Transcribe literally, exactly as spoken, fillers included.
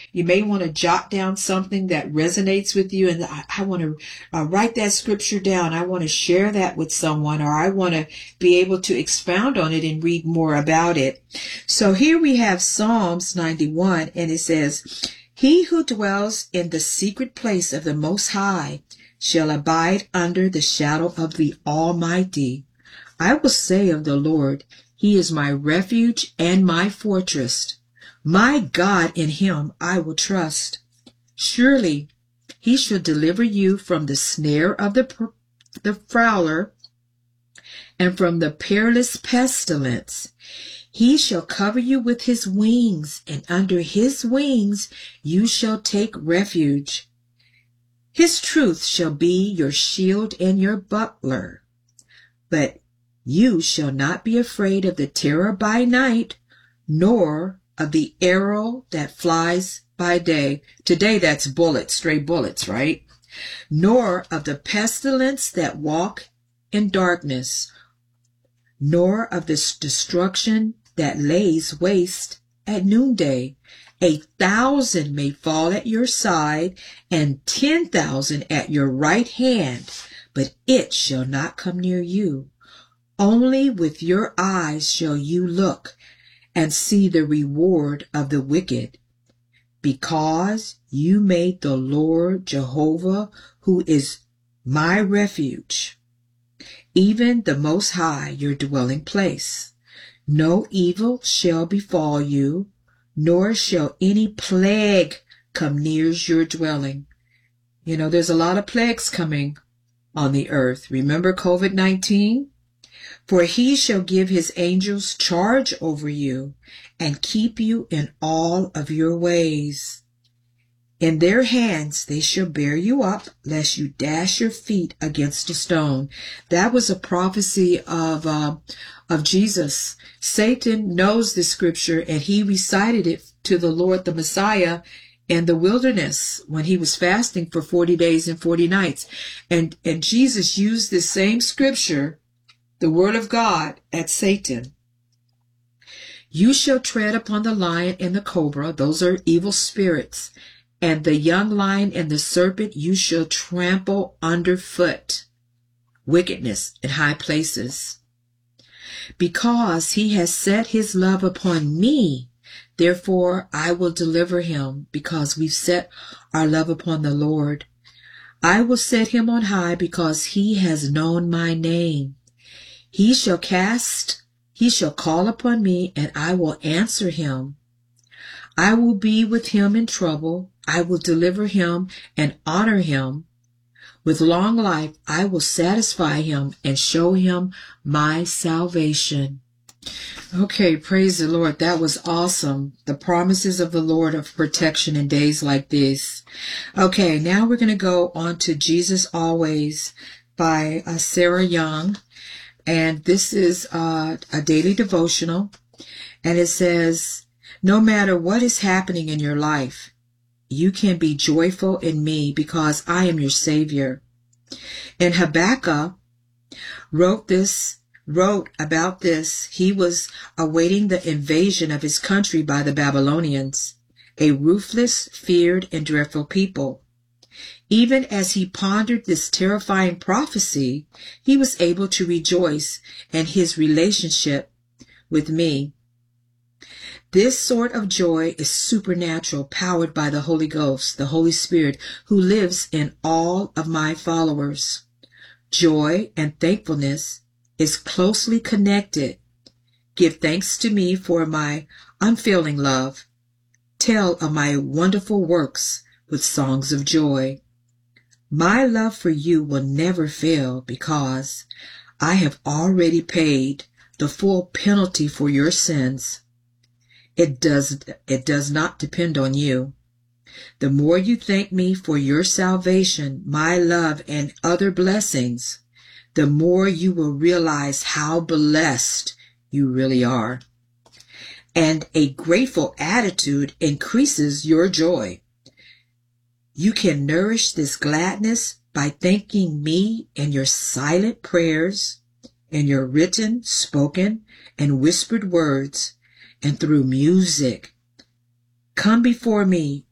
You may want to jot down something that resonates with you, and I, I want to uh, write that scripture down. I want to share that with someone, or I want to be able to expound on it and read more about it. So here we have Psalms ninety-one, and it says, "He who dwells in the secret place of the Most High shall abide under the shadow of the Almighty. I will say of the Lord, He is my refuge and my fortress. My God, in Him I will trust. Surely He shall deliver you from the snare of the, the fowler and from the perilous pestilence. He shall cover you with His wings, and under His wings you shall take refuge. His truth shall be your shield and your buckler. But you shall not be afraid of the terror by night, nor of the arrow that flies by day." Today that's bullets, stray bullets, right? "Nor of the pestilence that walk in darkness, nor of the destruction that lays waste at noonday. A thousand may fall at your side, and ten thousand at your right hand, but it shall not come near you. Only with your eyes shall you look and see the reward of the wicked, because you made the Lord Jehovah, who is my refuge, even the Most High, your dwelling place. No evil shall befall you, nor shall any plague come near your dwelling." You know, there's a lot of plagues coming on the earth. Remember COVID nineteen? "For He shall give His angels charge over you, and keep you in all of your ways. In their hands they shall bear you up, lest you dash your feet against a stone." That was a prophecy of uh, of Jesus. Satan knows the scripture, and he recited it to the Lord, the Messiah, in the wilderness when he was fasting for forty days and forty nights. And, and Jesus used this same scripture, the word of God, at Satan. "You shall tread upon the lion and the cobra," those are evil spirits, "and the young lion and the serpent you shall trample underfoot." Wickedness in high places. "Because he has set his love upon me, therefore I will deliver him," because we've set our love upon the Lord. "I will set him on high because he has known my name. He shall cast, he shall call upon me, and I will answer him. I will be with him in trouble. I will deliver him and honor him. With long life I will satisfy him and show him my salvation." Okay, praise the Lord. That was awesome. The promises of the Lord of protection in days like this. Okay, now we're going to go on to Jesus Always by uh, Sarah Young. And this is uh, a daily devotional. And it says, "No matter what is happening in your life, you can be joyful in me because I am your Savior." And Habakkuk wrote this, wrote about this. He was awaiting the invasion of his country by the Babylonians, a ruthless, feared, and dreadful people. Even as he pondered this terrifying prophecy, he was able to rejoice in his relationship with me. This sort of joy is supernatural, powered by the Holy Ghost, the Holy Spirit, who lives in all of my followers. Joy and thankfulness is closely connected. Give thanks to me for my unfailing love. Tell of my wonderful works with songs of joy. My love for you will never fail because I have already paid the full penalty for your sins. It does, it does not depend on you. The more you thank me for your salvation, my love, and other blessings, the more you will realize how blessed you really are. And a grateful attitude increases your joy. You can nourish this gladness by thanking me in your silent prayers, in your written, spoken, and whispered words, and through music. Come before me